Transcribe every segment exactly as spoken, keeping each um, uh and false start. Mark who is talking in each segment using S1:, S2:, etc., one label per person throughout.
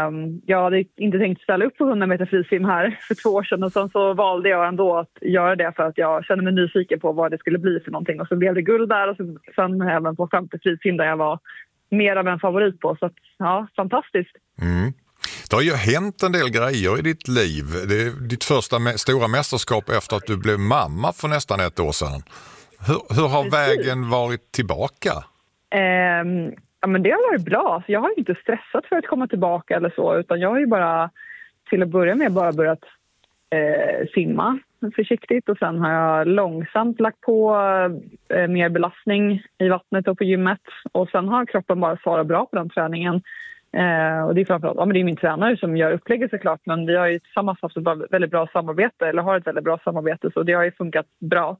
S1: jag hade inte tänkt ställa upp på hundra meter frisim här för två år sedan. Och sen så valde jag ändå att göra det för att jag kände mig nyfiken på vad det skulle bli för någonting. Och så blev det guld där och sen, sen även på femte frisim där jag var mer av en favorit på. Så att, ja, fantastiskt.
S2: Mm. Det har ju hänt en del grejer i ditt liv. Det är ditt första mä- stora mästerskap efter att du blev mamma för nästan ett år sedan. Hur, hur har vägen varit tillbaka?
S1: Eh, ja, men det har varit bra. Jag har ju inte stressat för att komma tillbaka eller så. Utan jag har ju bara till att börja med bara börjat eh, simma försiktigt. Och sen har jag långsamt lagt på eh, mer belastning i vattnet och på gymmet. Och sen har kroppen bara svarat bra på den träningen. Eh, och det är framförallt, ja, men det är min tränare som gör upplägget såklart, men vi har ju tillsammans haft ett väldigt bra samarbete, eller har ett väldigt bra samarbete, så det har ju funkat bra.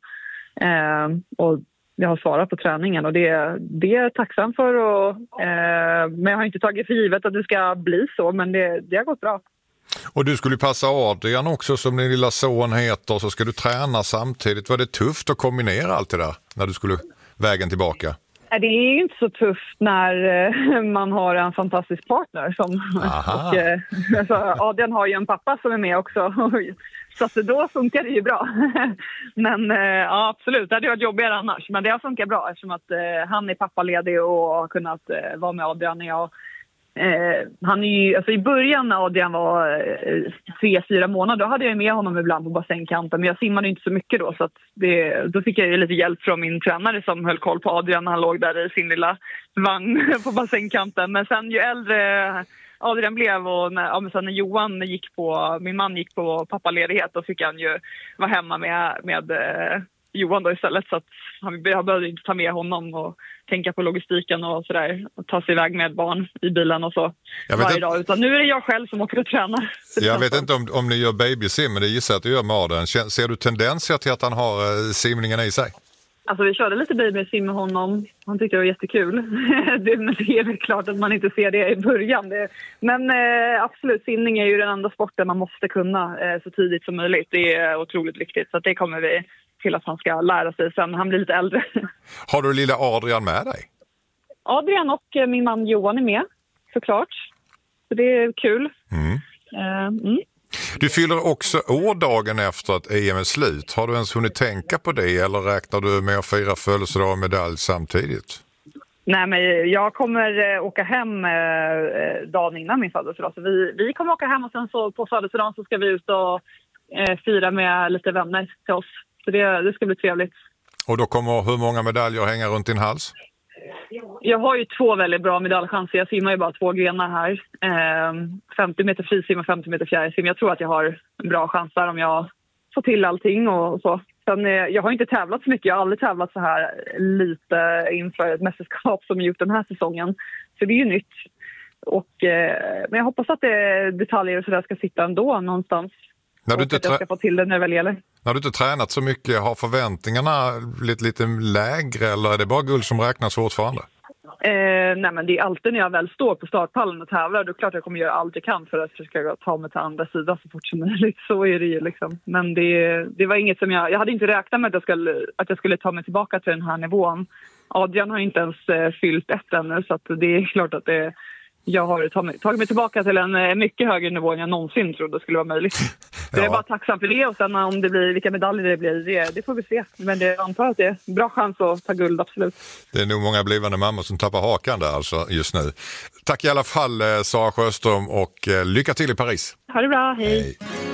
S1: Eh, och jag har svarat på träningen och det, det är jag tacksam för. Och, eh, men jag har inte tagit för givet att det ska bli så, men det, det har gått bra.
S2: Och du skulle passa Adrian också, som din lilla son heter, så ska du träna samtidigt. Var det tufft att kombinera allt det där när du skulle vägen tillbaka?
S1: Det är ju inte så tufft när man har en fantastisk partner. Som, och, alltså, Adrian har ju en pappa som är med också. Så att då funkar det ju bra. Men ja, absolut, det hade varit jobbigare annars. Men det har funkat bra eftersom att han är pappaledig och har kunnat vara med Adrian när jag... Eh, han är ju, alltså i början när Adrian var eh, tre, fyra månader, då hade jag med honom ibland på bassängkanten, men jag simmade inte så mycket då, så att det, då fick jag ju lite hjälp från min tränare som höll koll på Adrian när han låg där i sin lilla vagn på bassängkanten. Men sen ju äldre Adrian blev och när, ja, men sen när Johan gick på, min man gick på pappaledighet, då fick han ju vara hemma med, med eh, Johan då istället, så att han behövde inte ta med honom och tänka på logistiken och sådär, och ta sig iväg med barn i bilen och så varje dag, utan nu är det jag själv som åker och tränar.
S2: Jag vet inte om, om ni gör babysim, men det gissar att du gör med Adrian. Ser du tendenser till att han har eh, simningen i sig?
S1: Alltså vi körde lite babysim med honom. Han tyckte det var jättekul. det, men det är väl klart att man inte ser det i början. Det, men eh, absolut, simning är ju den enda sporten man måste kunna eh, så tidigt som möjligt. Det är otroligt viktigt, så att det kommer vi till att han ska lära sig sen när han blir lite äldre. Har
S2: du lilla Adrian med dig?
S1: Adrian och eh, min man Johan är med, såklart. Så det är kul.
S2: Mm.
S1: Eh, mm.
S2: Du fyller också år dagen efter att E M är slut. Har du ens hunnit tänka på det, eller räknar du med att fira födelsedag och medalj samtidigt?
S1: Nej, men jag kommer äh, åka hem äh, dagen innan min födelsedag. Så vi, vi kommer åka hem och sen så på födelsedagen så ska vi ut och äh, fira med lite vänner till oss. Så det, det ska bli trevligt.
S2: Och då kommer hur många medaljer hänga runt din hals?
S1: Jag har ju två väldigt bra medaljchanser. Jag simmar ju bara två grenar här. Eh, femtio meter frisim och femtio meter fjärilsim. Jag tror att jag har en bra chans där om jag får till allting och så. Sen, eh, jag har inte tävlat så mycket. Jag har aldrig tävlat så här lite inför ett mästerskap som jag gjort den här säsongen. Så det är ju nytt. Och, eh, men jag hoppas att det, detaljer och så där ska sitta ändå någonstans.
S2: När du inte
S1: att jag ska få till det när det väl gäller.
S2: När du inte tränat så mycket, har förväntningarna blivit lite lägre, eller är det bara guld som räknas fortfarande?
S1: Eh, nej men det är alltid när jag väl står på startpallen och tävlar, då är det klart jag kommer göra allt jag kan för att försöka ta mig till andra sidan så fort som möjligt. Så är det ju liksom. Men det, det var inget som jag... Jag hade inte räknat med att jag, skulle, att jag skulle ta mig tillbaka till den här nivån. Adrian har inte ens eh, fyllt ett ännu, så att det är klart att det... Jag har tagit mig tillbaka till en mycket högre nivå än jag någonsin trodde skulle vara möjligt. Så ja. Jag är bara tacksam för det, och sen om det blir, vilka medaljer det blir, det, det får vi se. Men det, jag antar att det är en bra chans att ta guld, absolut.
S2: Det är nog många blivande mammor som tappar hakan där alltså just nu. Tack i alla fall Sara Sjöström, och lycka till i Paris.
S1: Ha det bra, hej.
S2: Hej.